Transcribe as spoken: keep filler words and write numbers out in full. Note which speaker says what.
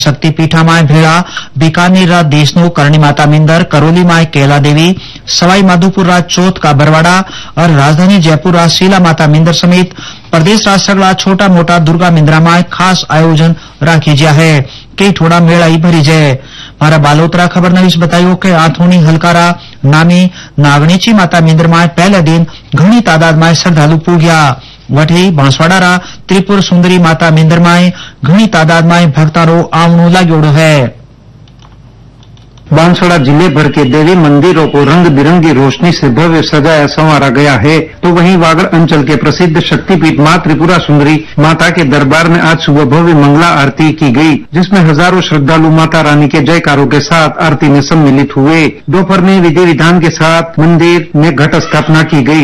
Speaker 1: शक्तिपीठा my भेड़ा, बीकानेर रा देशनो Karni Mata मिंदर, Karauli my केला देवी, सवाई माधोपुर रा चौथ का बरवाड़ा और राजधानी जयपुर रा शीला माता मिंदर समेत प्रदेश रा सगला छोटा मोटा दुर्गा मिंदरा माय खास आयोजन राखी ज्या है। कई थोड़ा मेला ही भरी जय। मारा बालोतरा खबर नवीस बतायो के आथोनी हलकारा नामी नागणेची माता मिंदर माय पहले दिन घणी तादाद माय श्रद्धालु पूग्या। वठी बांसवाड़ा रा त्रिपुर सुंदरी माता मिंदर माय घणी तादाद माय भक्तारो आवणो लाग्योड़ो है।
Speaker 2: बांसवाड़ा जिले भर के देवी मंदिरों को रंग बिरंगी रोशनी से भव्य सजाया संवारा गया है, तो वहीं वागड़ अंचल के प्रसिद्ध शक्तिपीठ मां त्रिपुरा सुंदरी माता के दरबार में आज सुबह भव्य मंगला आरती की गई, जिसमें हजारों श्रद्धालु माता रानी के जयकारों के साथ आरती में सम्मिलित हुए। दोपहर में विधि विधान के साथ मंदिर में घट स्थापना की गई।